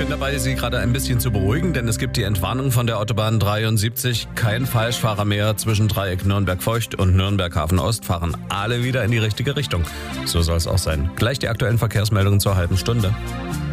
bin dabei, Sie gerade ein bisschen zu beruhigen, denn es gibt die Entwarnung von der Autobahn 73. Kein Falschfahrer mehr. Zwischen Dreieck Nürnberg-Feucht und Nürnberg-Hafen-Ost fahren alle wieder in die richtige Richtung. So soll es auch sein. Gleich die aktuellen Verkehrsmeldungen zur halben Stunde.